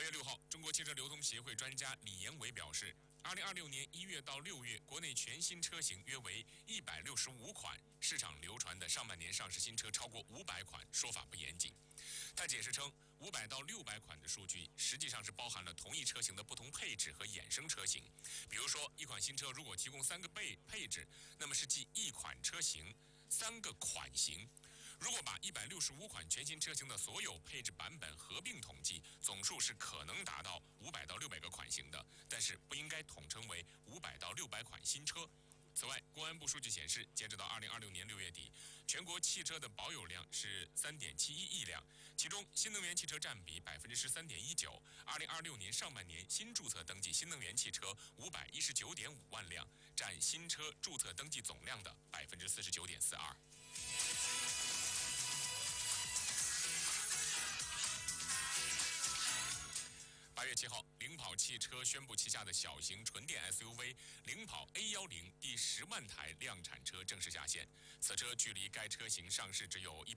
8月6号，中国汽车流通协会专家李延伟表示，2026年1月到6月，国内全新车型约为165款，市场流传的上半年上市新车超过500款，说法不严谨。他解释称，500到600款的数据实际上是包含了同一车型的不同配置和衍生车型。比如说，一款新车如果提供3个配置，那么是记一款车型3个款型。如果把165款全新车型的所有配置版本合并统计，总数是可能达到500到600个款型的，但是不应该统称为500到600款新车。此外，公安部数据显示，截止到2026年6月底，全国汽车的保有量是3.71亿辆，其中新能源汽车占比13.19%。2026年上半年新注册登记新能源汽车519.5万辆，占新车注册登记总量的49.42%。8月7号，领跑汽车宣布旗下的小型纯电 SUV 领跑 A10第10万台量产车正式下线。此车距离该车型上市只有